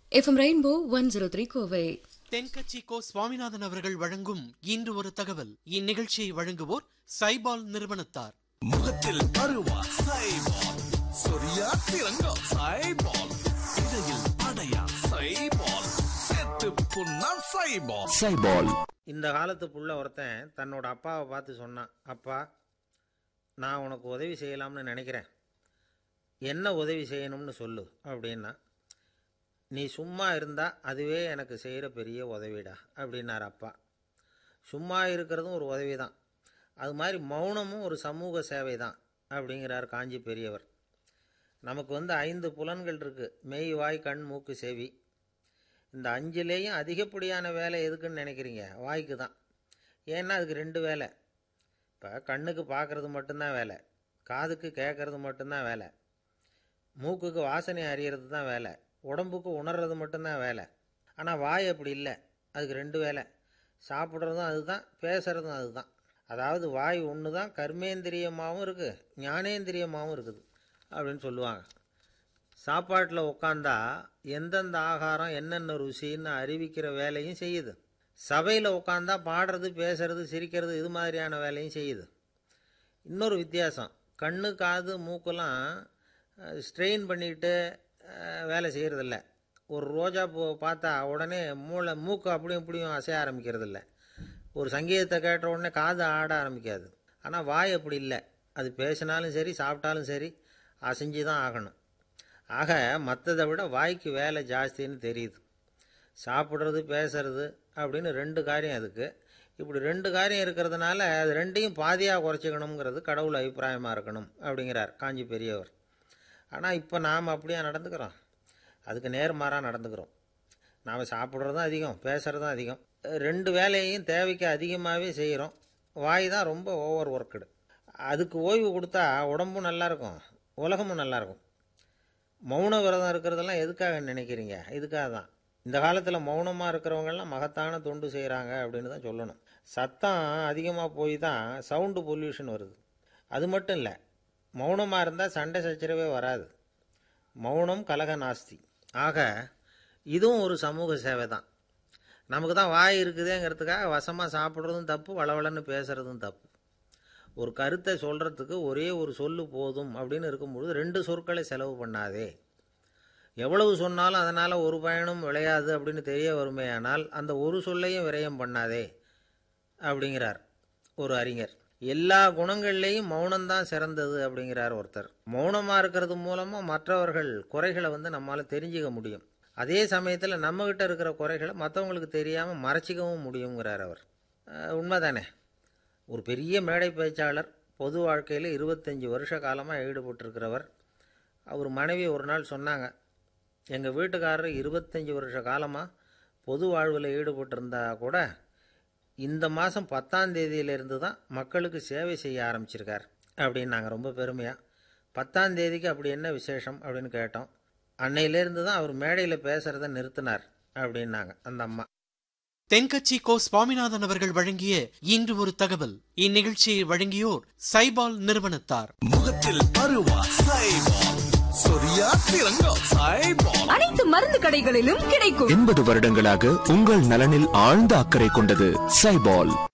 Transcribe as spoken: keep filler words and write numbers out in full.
FM rainbow one zero three Kovai. Thenkachi கோ சுவாமிநாதன் அவர்கள் வழங்கும் இன்று ஒரு தகவல். இந்நிகழ்ச்சியை வழங்குவோர் சைபால் நிறுவனத்தார். முகத்தில் அருவா சைபால், சொரியா திரங்கா சைபால், இடையில் அடையா சைபால், செத்து புண்ணா சைபால் சைபால். இந்த காலத்து புள்ள ஒருத்தன் தன்னோட அப்பாவை பார்த்து சொன்னான், அப்பா நான் உனக்கு உதவி செய்யலாம்னு நினைக்கிறேன், என்ன உதவி செய்யணும்னு சொல்லு அப்படின்னா. நீ சும்மா இருந்தால் அதுவே எனக்கு செய்கிற பெரிய உதவிடா அப்படின்னார் அப்பா. சும்மா இருக்கிறதும் ஒரு உதவி தான், அது மாதிரி மௌனமும் ஒரு சமூக சேவை தான் அப்படிங்கிறார் காஞ்சி பெரியவர். நமக்கு வந்து ஐந்து புலன்கள் இருக்குது, மெய் வாய் கண் மூக்கு செவி. இந்த அஞ்சுலேயும் அதிகப்படியான வேலை எதுக்குன்னு நினைக்கிறீங்க? வாய்க்கு தான். ஏன்னா அதுக்கு ரெண்டு வேலை. இப்போ கண்ணுக்கு பார்க்குறது மட்டும்தான் வேலை, காதுக்கு கேட்குறது மட்டும்தான் வேலை, மூக்குக்கு வாசனை அறியறது தான் வேலை, உடம்புக்கு உணர்றது மட்டும்தான் வேலை. ஆனால் வாய் அப்படி இல்லை, அதுக்கு ரெண்டு வேலை. சாப்பிட்றதும் அதுதான், பேசுகிறதும் அதுதான். அதாவது வாய் ஒன்று தான் கர்மேந்திரியமாகவும் இருக்குது, ஞானேந்திரியமாகவும் இருக்குது அப்படின்னு சொல்லுவாங்க. சாப்பாட்டில் உட்காந்தா எந்தெந்த ஆகாரம் என்னென்ன ருசின்னு அறிவிக்கிற வேலையும் செய்யுது. சபையில் உட்காந்தா பாடுறது, பேசுறது, சிரிக்கிறது, இது மாதிரியான வேலையும் செய்யுது. இன்னொரு வித்தியாசம், கண்ணு காது மூக்கெல்லாம் ஸ்ட்ரெயின் பண்ணிக்கிட்டு வேலை செய்கிறதில்ல. ஒரு ரோஜா பூ பார்த்தா உடனே மூளை மூக்கு அப்படியும் இப்படியும் அசைய ஆரம்பிக்கிறதில்ல. ஒரு சங்கீதத்தை கேட்ட உடனே காது ஆட ஆரம்பிக்காது. ஆனால் வாய் அப்படி இல்லை, அது பேசினாலும் சரி சாப்பிட்டாலும் சரி அசைஞ்சு தான் ஆகணும். ஆக மற்றதை விட வாய்க்கு வேலை ஜாஸ்தின்னு தெரியுது. சாப்பிட்றது பேசுறது அப்படின்னு ரெண்டு காரியம் அதுக்கு. இப்படி ரெண்டு காரியம் இருக்கிறதுனால அது ரெண்டையும் பாதியாக குறைச்சிக்கணுங்கிறது கடவுள் அபிப்பிராயமாக இருக்கணும் அப்படிங்கிறார் காஞ்சி பெரியவர். ஆனால் இப்போ நாம் அப்படியே நடந்துக்கிறோம், அதுக்கு நேர்மாறாக நடந்துக்கிறோம். நாம் சாப்பிட்றதும் அதிகம், பேசுகிறதும் அதிகம், ரெண்டு வேலையையும் தேவைக்கு அதிகமாகவே செய்கிறோம். வாய் தான் ரொம்ப ஓவர் ஒர்க்குடு. அதுக்கு ஓய்வு கொடுத்தா உடம்பும் நல்லாயிருக்கும், உலகமும் நல்லாயிருக்கும். மௌன விரதம் இருக்கிறதெல்லாம் எதுக்காக நினைக்கிறீங்க? இதுக்காக தான். இந்த காலத்தில் மௌனமாக இருக்கிறவங்கெல்லாம் மகத்தான தொண்டு செய்கிறாங்க அப்படின்னு தான் சொல்லணும். சத்தம் அதிகமாக போய் தான் சவுண்டு பொல்யூஷன் வருது. அது மட்டும் இல்லை, மௌனமாக இருந்தால் சண்டை சச்சரவே வராது. மௌனம் கலக நாஸ்தி. ஆக இதுவும் ஒரு சமூக சேவை தான். நமக்கு தான் வாய் இருக்குதேங்கிறதுக்காக வசமாக சாப்பிட்றதும் தப்பு, வளவளன்னு பேசுகிறதும் தப்பு. ஒரு கருத்தை சொல்கிறதுக்கு ஒரே ஒரு சொல்லு போதும் அப்படின்னு இருக்கும்பொழுது ரெண்டு சொற்களை செலவு பண்ணாதே. எவ்வளவு சொன்னாலும் அதனால் ஒரு பயனும் விளையாது அப்படின்னு தெரிய வருமேயானால் அந்த ஒரு சொல்லையும் விரயம் பண்ணாதே அப்படிங்கிறார் ஒரு அறிஞர். எல்லா குணங்கள்லேயும் மௌனம்தான் சிறந்தது அப்படிங்கிறார் ஒருத்தர். மௌனமாக இருக்கிறது மூலமாக மற்றவர்கள் குறைகளை வந்து நம்மளால் தெரிஞ்சிக்க முடியும். அதே சமயத்தில் நம்மகிட்ட இருக்கிற குறைகளை மற்றவங்களுக்கு தெரியாமல் மறைச்சிக்கவும் முடியுங்கிறார் அவர். உண்மைதானே? ஒரு பெரிய மேடை பேச்சாளர், பொது வாழ்க்கையில் இருபத்தஞ்சி வருஷ காலமாக ஈடுபட்டிருக்கிறவர். அவர் மனைவி ஒரு நாள் சொன்னாங்க, எங்கள் வீட்டுக்காரர் இருபத்தஞ்சி வருஷ காலமாக பொது வாழ்வில் ஈடுபட்டிருந்தா கூட இந்த மாதம் பத்தாம் தேதியிலிருந்து தான் மக்களுக்கு சேவை செய்ய ஆரம்பிச்சிருக்கார் அப்படின்னு நாங்கள் ரொம்ப பெருமையாக. பத்தாம் தேதிக்கு அப்படி என்ன விசேஷம் அப்படின்னு கேட்டோம். அன்னையிலேருந்து தான் அவர் மேடையில் பேசுகிறத நிறுத்தினார் அப்படின்னாங்க அந்த அம்மா. தென்கட்சி கோ சுவாமிநாதன் அவர்கள் வழங்கிய இன்று ஒரு தகவல். இந்நிகழ்ச்சியை வழங்கியோர் சைபால் நிறுவனத்தார். முகத்தில் அருவா சைபால், சொரியா திரங்கா சைபால். அனைத்து மருந்து கடைகளிலும் கிடைக்கும். எண்பது வருடங்களாக உங்கள் நலனில் ஆழ்ந்த அக்கறை கொண்டது சைபால்.